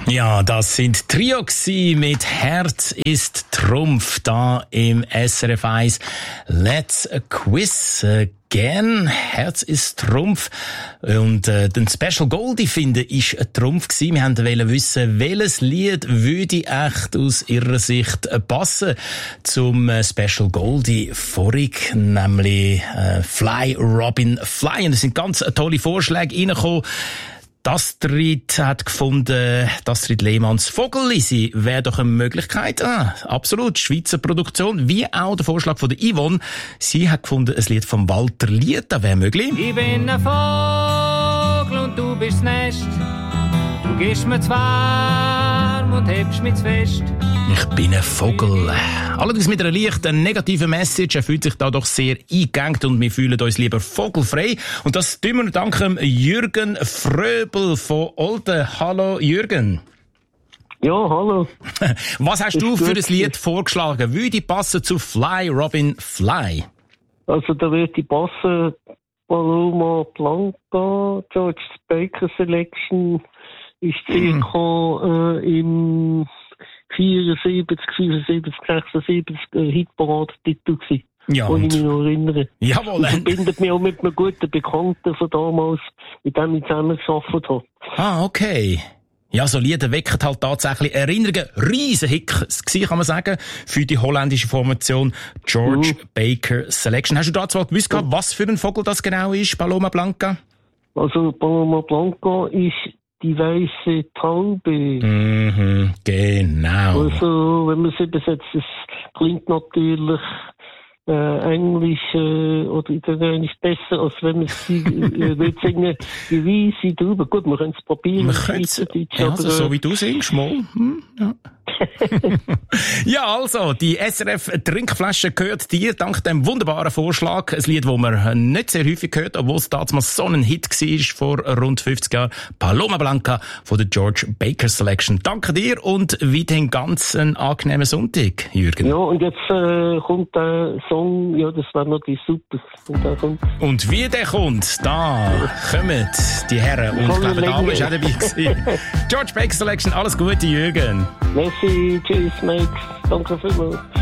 Ja, das sind Trio mit Herz ist Trumpf da im SRF 1 Let's Quiz Again. Herz ist Trumpf. Und den Special Goldie finden ist ein Trumpf gewesen. Wir wollten wissen, welches Lied würde echt aus Ihrer Sicht passen zum Special Goldie vorig, nämlich Fly Robin Fly. Und es sind ganz tolle Vorschläge reingekommen. Astrid hat gefunden, Astrid Lehmanns Vogellisi wäre doch eine Möglichkeit. Absolut, Schweizer Produktion, wie auch der Vorschlag von der Yvonne. Sie hat gefunden, ein Lied von Walter Lieta wäre möglich. Ich bin ein Vogel und du bist das Nest. Du gibst mir zu warm und hebst mich zu fest. Ich bin ein Vogel. Allerdings mit einer leichten negativen Message. Er fühlt sich da doch sehr eingegangen und wir fühlen uns lieber vogelfrei. Und das tun wir dank Jürgen Fröbel von Olten. Hallo Jürgen. Ja, hallo. Was hast du für ein Lied vorgeschlagen? Würde passen zu Fly Robin Fly? Also da würde passen Paloma Blanca, George Baker Selection ist circa im 74, 76 Hitparade-Titel gewesen. Ja, kann ich mich noch erinnern. Jawohl. Das verbindet mich auch mit einem guten Bekannten von damals, mit dem ich zusammengearbeitet habe. Ah, okay. Ja, so Lieder wecken halt tatsächlich Erinnerungen. Riesen Hit gewesen, kann man sagen, für die holländische Formation George Baker Selection. Hast du dazu mal gewusst, was für ein Vogel das genau ist, Paloma Blanca? Also, Paloma Blanca ist die weiße Taube. Mhm, genau. Also, wenn man sie übersetzt, es klingt natürlich Englisch oder Italienisch besser, als wenn man sie will singen, die weiße Taube. Gut, wir können es probieren. Wir können es, also, so wie du singst, mal. Ja. Ja, also, die SRF-Trinkflasche gehört dir dank dem wunderbaren Vorschlag. Ein Lied, das man nicht sehr häufig hört, obwohl es damals so ein Hit war vor rund 50 Jahren. Paloma Blanca von der George Baker Selection. Danke dir und weiterhin ganz einen angenehmen Sonntag, Jürgen. Ja, und jetzt kommt der Song, ja, das wäre natürlich super. Und wie der kommt, da kommen die Herren. Und ich glaube, Dame ist auch dabei gewesen. George Baker Selection, alles Gute, Jürgen. Merci, tschüss, Max. Danke vielmals.